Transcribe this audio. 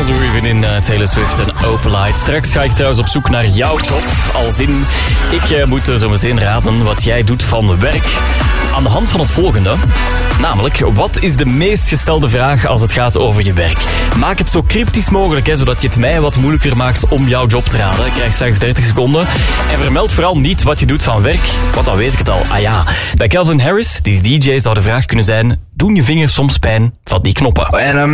zo even in Taylor Swift en Open Light. Straks ga ik trouwens op zoek naar jouw job. Als in, ik moet zo meteen raden wat jij doet van werk. Aan de hand van het volgende. Namelijk, wat is de meest gestelde vraag als het gaat over je werk? Maak het zo cryptisch mogelijk, zodat je het mij wat moeilijker maakt om jouw job te raden. Ik krijg straks 30 seconden. En vermeld vooral niet wat je doet van werk, want dan weet ik het al. Ah ja, bij Calvin Harris, die DJ, zou de vraag kunnen zijn: doen je vingers soms pijn van die knoppen?